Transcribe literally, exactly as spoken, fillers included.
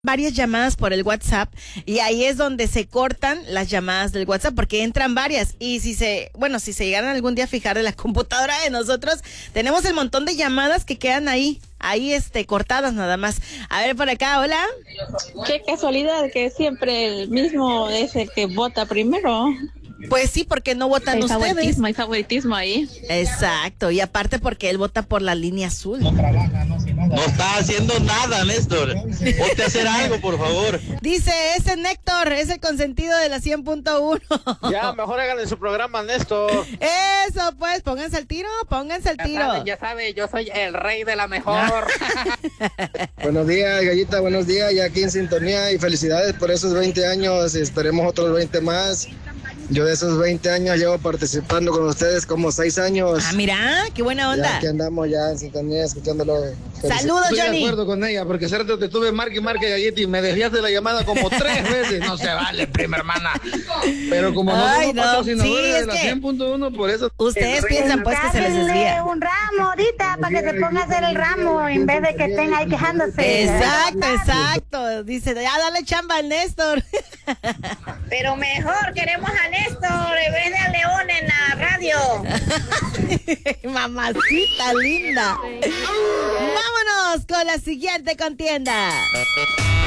varias llamadas por el WhatsApp y ahí es donde se cortan las llamadas del WhatsApp porque entran varias y si se, bueno, si se llegaran algún día a fijar en la computadora de nosotros, tenemos el montón de llamadas que quedan ahí, ahí este, cortadas nada más. A ver por acá, hola. Qué casualidad que siempre el mismo es el que vota primero. Pues sí, porque no votan hay ustedes. Favoritismo, hay favoritismo ahí. Exacto, y aparte porque él vota por la línea azul. No trabaja, no, si no, no está haciendo nada, Néstor. Ponte a hacer algo, por favor. Dice, ese Néctor es el consentido de la cien punto uno. Ya, mejor háganle su programa, Néstor. Eso, pues, pónganse al tiro, pónganse al tiro. Ya sabe, ya sabe, yo soy el rey de la mejor. Buenos días, Gallita, buenos días, ya aquí en sintonía y felicidades por esos veinte años y esperemos otros veinte más. Yo de esos veinte años llevo participando con ustedes como seis años. Ah, mira, qué buena onda. Ya que andamos ya en sintonía escuchándolo. Saludos, Estoy Johnny. de acuerdo con ella, porque cierto te tuve marque y marque, Galleta, y me desviaste la llamada como tres veces. No se vale, prima hermana. Pero como no Ay, somos no, patrocinadores sí, de es la que cien punto uno, por eso... Ustedes piensan pues que se les desvía. un ramo ahorita para que se ponga a hacer el ramo en vez de que estén ahí quejándose. Exacto, exacto. Dice, ya dale chamba al Néstor. Pero mejor queremos a Néstor en vez de a León en la radio. Mamacita linda. Vámonos con la siguiente contienda.